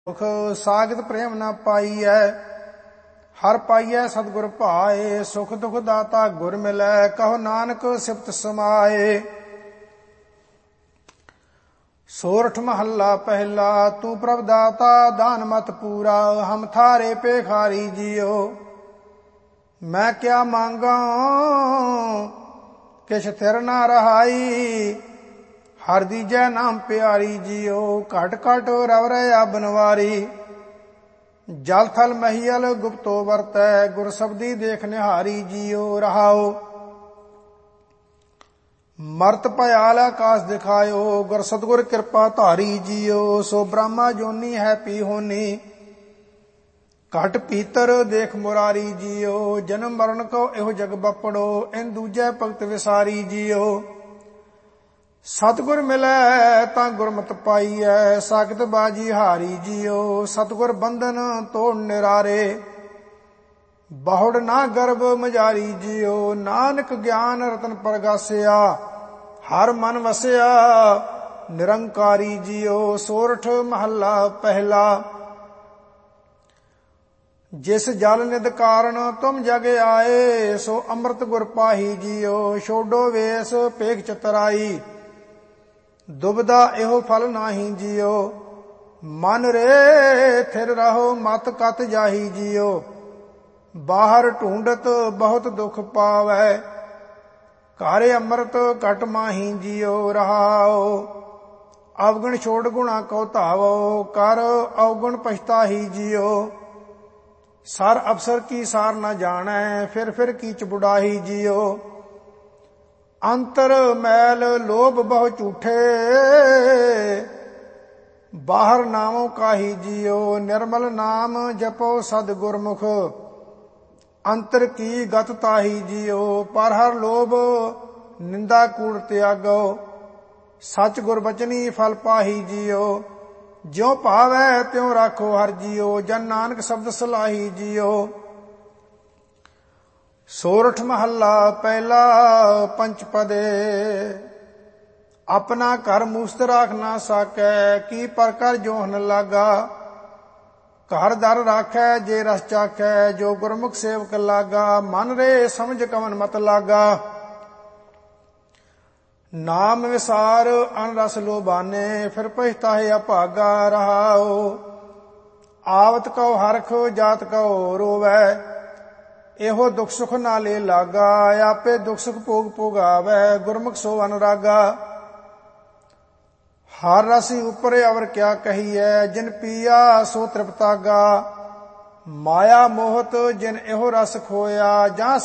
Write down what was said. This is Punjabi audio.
ਦੁਖ ਸਾਗਤ ਪ੍ਰੇਮ ਨਾ ਪਾਈਐ। ਹਰ ਪਾਈਐ ਸਤਿਗੁਰ ਭਾਏ। ਸੁਖ ਦੁਖ ਦਾਤਾ ਗੁਰ ਮਿਲੈ। ਕਹੋ ਨਾਨਕ ਸਿਫਤ ਸਮਾਏ। ਸੋਰਠ ਮਹੱਲਾ ਪਹਿਲਾ। ਤੂੰ ਪ੍ਰਭ ਦਾਤਾ ਦਾਨ ਮਤ ਪੂਰਾ। ਹਮ ਥਾਰੇ ਭੇਖਾਰੀ ਜੀਓ। ਮੈਂ ਕਿਆ ਮੰਗਾ ਕਿਛ ਥਿਰ ਨਾ ਰਹਾਈ। ਹਰ ਦੀਜੈ ਨਾਮ ਪਿਆਰੀ ਜੀਓ। ਘਟ ਘਟ ਰਵ ਰਹਿਆ ਬਨਵਾਰੀ। ਜਲ ਥਲ ਮਹੀਅਲ ਗੁਪਤੋ ਵਰਤੈ। ਗੁਰ ਸਬਦੀ ਦੇਖ ਨਿਹਾਰੀ ਜੀਓ। ਰਹਾਓ ਮਰਤ ਭਇਆਲ ਆਕਾਸ ਦਿਖਾਇਓ। ਗੁਰ ਸਤਿਗੁਰ ਕਿਰਪਾ ਧਾਰੀ ਜੀਓ। ਸੋ ਬ੍ਰਹਮਾ ਜੋਨੀ ਹੈ ਪੀ ਹੋਨੀ। ਘਟ ਪੀਤਰ ਦੇਖ ਮੁਰਾਰੀ ਜੀਓ। ਜਨਮ ਮਰਨ ਕੋ ਇਹੋ ਜਗ ਬਪੜੋ। ਇਨ ਦੂਜੈ ਭਗਤ ਵਿਸਾਰੀ ਜੀਓ। ਸਤਿਗੁਰ ਮਿਲੈ ਤਾਂ ਗੁਰਮਤਿ ਪਾਈਐ। ਸਾਖਤ ਬਾਜੀ ਹਾਰੀ ਜੀਓ। ਸਤਿਗੁਰ ਬੰਧਨ ਤੋੜ ਨਿਰਾਰੇ। ਬਹੁੜ ਨਾ ਗਰਭ ਮਜਾਰੀ ਜੀਓ। ਨਾਨਕ ਗਿਆਨ ਰਤਨ ਪਰਗਾਸਿਆ। ਹਰ ਮਨ ਵਸਿਆ ਨਿਰੰਕਾਰੀ ਜੀਓ। ਸੋਰਠ ਮਹੱਲਾ ਪਹਿਲਾ। ਜਿਸ ਜਲ ਨਿਧ ਕਾਰਨ ਤੁਮ ਜਗ ਆਏ। ਸੋ ਅੰਮ੍ਰਿਤ ਗੁਰ ਪਾਹੀ ਜੀਓ। ਛੋਡੋ ਵੇਸ ਪੇਖ ਚਤਰਾਈ। ਦੁਬਦਾ ਇਹੋ ਫਲ ਨਾਹੀ ਜੀਓ। ਮਨ ਰੇ ਥਿਰ ਰਹੋ ਮਤ ਕਤ ਜਾਹੀ ਜੀਓ। ਬਾਹਰ ਢੂੰਡਤ ਬਹੁਤ ਦੁਖ ਪਾਵੈ। ਘਰ ਅੰਮ੍ਰਿਤ ਘਟ ਮਾਹੀ ਜੀਓ। ਰਹਾਓ ਅਵਗੁਣ ਛੋੜ ਗੁਣਾ ਕਉ ਧਾਵੋ। ਕਰ ਅਵਗੁਣ ਪਛਤਾਹੀ ਜੀਓ। ਸਰ ਅਫਸਰ ਕੀ ਸਾਰ ਨਾ ਜਾਣੈ। ਫਿਰ ਕੀਚ ਬੁੜਾਹੀ ਜੀਓ। ਅੰਤਰ ਮੈਲ ਲੋਭ ਬਹੁ ਝੂਠੇ। ਬਾਹਰ ਨਾਮੋ ਕਾਹੀ ਜੀਓ। ਨਿਰਮਲ ਨਾਮ ਜਪੋ ਸਦ ਗੁਰਮੁਖ। ਅੰਤਰ ਕੀ ਗਤ ਤਾਹੀ ਜੀਓ। ਪਰ ਹਰ ਲੋਭ ਨਿੰਦਾ ਕੂੜ ਤਿਆਗੋ। ਸੱਚ ਗੁਰ ਬਚਨੀ ਫਲ ਪਾਹੀ ਜੀਓ। ਜਿਉ ਭਾਵੈ ਤਿਉ ਰਾਖੋ ਹਰ ਜੀਓ। ਜਨ ਨਾਨਕ ਸ਼ਬਦ ਸਲਾਹੀ ਜੀਓ। ਸੋਰਠ ਮਹੱਲਾ ਪਹਿਲਾ। ਪੰਚ ਪਦੇ। ਆਪਣਾ ਘਰ ਮੂਸਤ ਰਾਖ ਨਾ ਸਾਕੈ। ਕੀ ਪਰ ਕਰ ਜੋਹਨ ਲਾਗਾ। ਘਰ ਦਰ ਰਾਖੈ ਜੇ ਰਸ ਚਾਖੈ। ਜੋ ਗੁਰਮੁਖ ਸੇਵਕ ਲਾਗਾ। ਮਨ ਰੇ ਸਮਝ ਕਵਨ ਮਤ ਲਾਗਾ। ਨਾਮ ਵਿਸਾਰ ਅਨ ਰਸ ਲੋਬਾਨੇ। ਫਿਰ ਪਛਤਾਹੇ ਅਭਾਗਾ। ਰਹਾਓ ਆਵਤ ਕਉ ਹਰਖ ਜਾਤ ਕਉ ਰੋਵੈ। ਇਹੋ ਦੁਖ ਸੁਖ ਨਾਲੇ ਲਾਗਾ। ਆਪੇ ਦੁਖ ਸੁਖ ਭੋਗ ਭੋਗਾਵੈ। ਗੁਰਮੁਖ ਸੋ ਅਨੁਰਾਗਾ। ਹਰ ਰਸੀ ਉਪਰ ਅਵਰ ਕਿਆ ਕਹੀਐ। ਜਿਨ ਪੀਆ ਸੋ ਤ੍ਰਿਪਤਾਗਾ। ਮਾਇਆ ਮੋਹਤ ਜਿਨ ਇਹੋ ਰਸ ਖੋਇਆ। ਜਾਂ